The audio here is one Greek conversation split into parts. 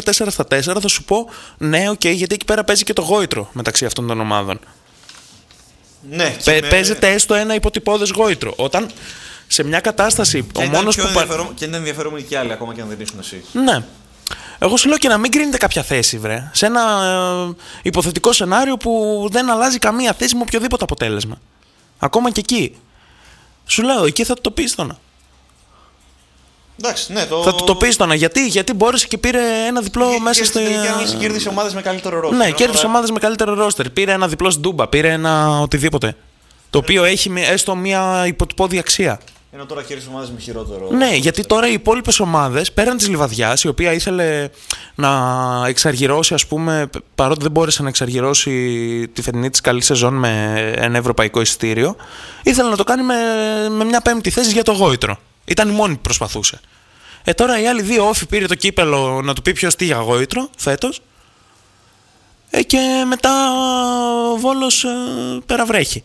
4-4-4, θα σου πω ναι, γιατί εκεί πέρα παίζει και το γόητρο μεταξύ αυτών των ομάδων. Ναι, παίζεται έστω ένα υποτυπώδες γόητρο. Όταν σε μια κατάσταση και ο μόνος που. Και είναι ενδιαφέρομενοι κι άλλοι ακόμα και αν δεν ήσουν εσύ. Ναι. Εγώ σου λέω και να μην κρίνετε κάποια θέση, βρε. Σε ένα υποθετικό σενάριο που δεν αλλάζει καμία θέση με οποιοδήποτε αποτέλεσμα. Ακόμα και εκεί. Σου λέω, εκεί θα το πίστωνα. Εντάξει, ναι, θα το πίστωνα. Γιατί μπόρεσε και πήρε ένα διπλό μέσα στη. Και κέρδισε ομάδες με καλύτερο ρόστερ. Ναι, κέρδισε ομάδες με καλύτερο ρόστερ. Πήρε ένα διπλό στην Τούμπα, πήρε ένα οτιδήποτε. Το οποίο έχει έστω μια υποτυπώδη αξία. Ενώ τώρα κέρδισε ομάδες με χειρότερο. Ναι, γιατί τώρα οι υπόλοιπες ομάδες πέραν της Λιβαδιάς, η οποία ήθελε να εξαργυρώσει, ας πούμε, παρότι δεν μπόρεσε να εξαργυρώσει τη φετινή της καλή σεζόν με ένα ευρωπαϊκό εισιτήριο, ήθελε να το κάνει με μια πέμπτη θέση για το γόητρο. Ήταν η μόνη που προσπαθούσε. Τώρα οι άλλοι δύο, Όφη πήρε το κύπελο να του πει ποιος τι για γόητρο φέτος. Και μετά ο Βόλος περαβρέχει.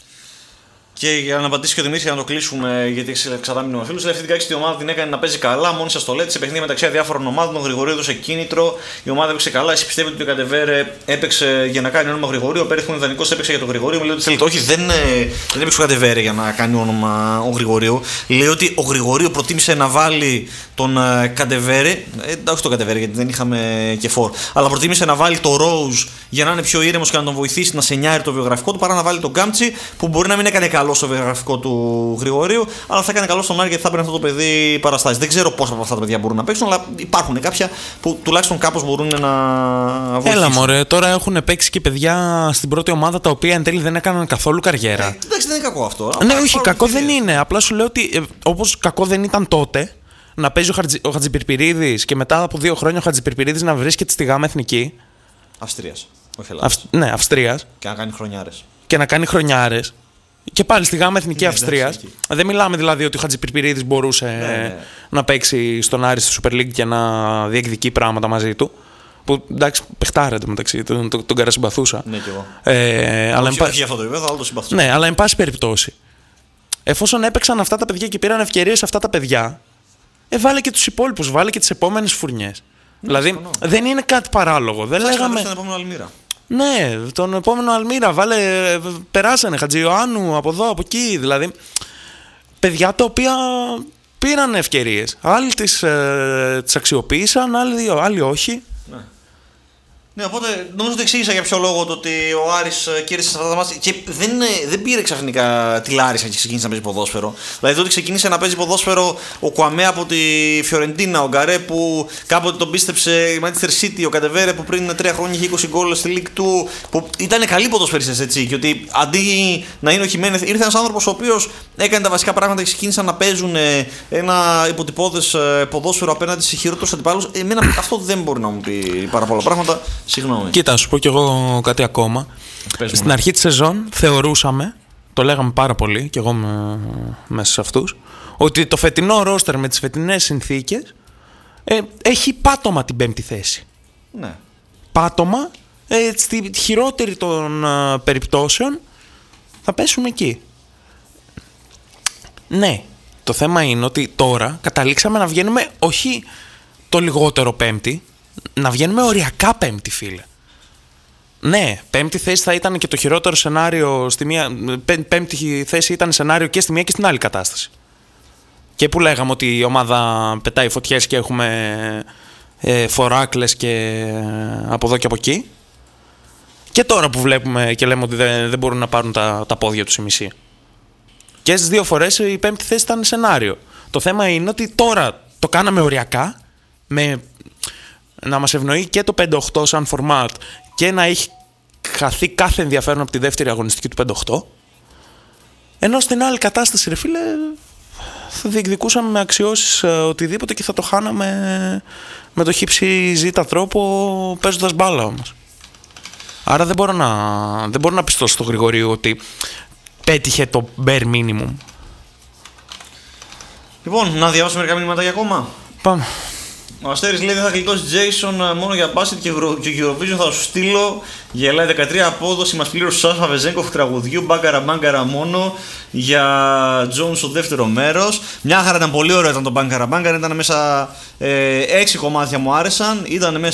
Και για να απαντήσει και ο Δημήτρης, για να το κλείσουμε, γιατί εξαρτάται με φίλου, λέει αυτή την κάξι η ομάδα την έκανε να παίζει καλά, μόνη σα το λέτε. Σε παιχνίδια μεταξύ διάφορων ομάδων, ο Γρηγορίου έδωσε κίνητρο, η ομάδα έπαιξε καλά. Εσύ πιστεύετε ότι ο Κατεβέρε έπαιξε για να κάνει όνομα Γρηγορίου, ο Πέριχον ιδανικό έπαιξε για τον Γρηγορίου. Μου λέει ότι θέλετε. Όχι, δεν έπαιξε ο Κατεβέρε για να κάνει όνομα ο Γρηγορίου. Λέει ότι ο Γρηγορίου προτίμησε να βάλει τον Κατεβέρε, όχι τον Κατεβέρε γιατί δεν είχαμε και φόρ, αλλά προτίμησε να βάλει το Ρόουζ για να είναι πιο ήρεμο και να τον βοηθήσει να σενιάρει το βιογραφικό του παρά να βάλει τον Γκάμτσι που μπορεί να μην έκανε καλό στο βιογραφικό του Γρηγορίου, αλλά θα έκανε καλό στον Άρη γιατί θα έπαιρνε αυτό το παιδί παραστάσει. Δεν ξέρω πόσα από αυτά τα παιδιά μπορούν να παίξουν, αλλά υπάρχουν κάποια που τουλάχιστον κάπως μπορούν να βοηθήσουν. Έλα μωρέ, τώρα έχουν παίξει και παιδιά στην πρώτη ομάδα τα οποία εν τέλει δεν έκαναν καθόλου καριέρα. Εντάξει, δεν είναι κακό αυτό. Ναι, όχι, κακό δεν είναι. Απλά σου λέω ότι όπως κακό δεν ήταν τότε να παίζει ο Χατζηπιρπιρίδης και μετά από 2 χρόνια ο Χατζηπιρπιρίδης να βρίσκεται στη γάμα εθνική. Αυστρίας. Όχι Ελλάδας. Ναι, Αυστρίας. Και να κάνει χρονιάρες. Και να κάνει χρονιάρες. Και πάλι στη γάμα εθνική Αυστρίας. Δεν μιλάμε δηλαδή ότι ο Χατζηπιρπιρίδης μπορούσε να παίξει στον Άρη στη Super League και να διεκδικεί πράγματα μαζί του. Που εντάξει, παιχτάρεται μεταξύ, τον καρασυμπαθούσα. Ναι, και εγώ. Όχι για αυτό το επίπεδο, αλλά το συμπαθούσα. Ναι, αλλά εν πάση περιπτώσει. Εφόσον έπαιξαν αυτά τα παιδιά και πήραν ευκαιρίες αυτά τα παιδιά, βάλε και τους υπόλοιπους, βάλε και τις επόμενες φουρνιές. Δηλαδή δεν είναι κάτι παράλογο. Δεν λέγαμε. Τον επόμενο Αλμύρα. Ναι, τον επόμενο Αλμύρα, περάσανε Χατζηιωάννου από εδώ, από εκεί. Δηλαδή, παιδιά τα οποία πήραν ευκαιρίες. Άλλοι τις αξιοποίησαν, άλλοι όχι. Ναι, οπότε νομίζω ότι εξήγησα για ποιο λόγο το ότι ο Άρης κέρδισε σε αυτά τα μάτια και δεν πήρε ξαφνικά τη Λάρισα και ξεκίνησε να παίζει ποδόσφαιρο. Δηλαδή τότε ξεκίνησε να παίζει ποδόσφαιρο ο Κουαμέ από τη Φιωρεντίνα, ο Γκαρέ που κάποτε τον πίστεψε η Manchester City, ο Κατεβέρε που πριν 3 χρόνια είχε 20 γκολ στη League 2, που ήταν καλοί ποδοσφαιριστές έτσι. Και ότι αντί να είναι ο Χιμένεθ, ήρθε ένας άνθρωπος ο οποίος έκανε τα βασικά πράγματα και ξεκίνησαν να παίζουν ένα υποτυπώδες ποδόσφαιρο απέναντι σε χειρότερους αντιπάλους. Εμένα αυτό δεν μπορεί να μου πει πάρα πολλά πράγματα. Συγγνώμη. Κοίτα, να σου πω κι εγώ κάτι ακόμα. Στην αρχή της σεζόν θεωρούσαμε, το λέγαμε πάρα πολύ κι εγώ μέσα σε αυτούς, ότι το φετινό ρόστερ με τις φετινές συνθήκες έχει πάτωμα την 5η θέση. Ναι. Πάτωμα, στη χειρότερη των περιπτώσεων θα πέσουμε εκεί. Ναι, το θέμα είναι ότι τώρα καταλήξαμε να βγαίνουμε όχι το λιγότερο 5η, να βγαίνουμε οριακά 5η, φίλε. Ναι, 5η θέση θα ήταν και το χειρότερο σενάριο στη μία. 5η θέση ήταν σενάριο και στη μία και στην άλλη κατάσταση. Και που λέγαμε ότι η ομάδα πετάει φωτιές και έχουμε φοράκλες και από εδώ και από εκεί. Και τώρα που βλέπουμε και λέμε ότι δεν μπορούν να πάρουν τα πόδια τους οι μισοί. Και στις 2 φορές η 5η θέση ήταν σενάριο. Το θέμα είναι ότι τώρα το κάναμε οριακά με να μας ευνοεί και το 5-8 σαν format και να έχει χαθεί κάθε ενδιαφέρον από τη δεύτερη αγωνιστική του 5-8, ενώ στην άλλη κατάσταση, ρε φίλε, θα διεκδικούσαμε με αξιώσεις οτιδήποτε και θα το χάναμε με το χύψη ζήτα τρόπο παίζοντας μπάλα όμως. Άρα δεν μπορώ να πιστώσω στο Γρηγορίου ότι πέτυχε το bare minimum. Λοιπόν, να διαβάσουμε μερικά μηνύματα ακόμα. Πάμε. Ο Αστέρης λέει: δεν θα γλιτώσει Jason μόνο για μπάσκετ και Eurovision θα σου στείλω. Γελάει 13 απόδοση. Μας πλήρωσε Σάσα Βεζέγκοφ τραγουδιού. Μπάγκαρα μόνο για Jones στο δεύτερο μέρος. Μια χαρά, ήταν πολύ ωραίο ήταν το Μπάγκαρα. Ήταν μέσα 6 κομμάτια μου άρεσαν. Ήταν μέσα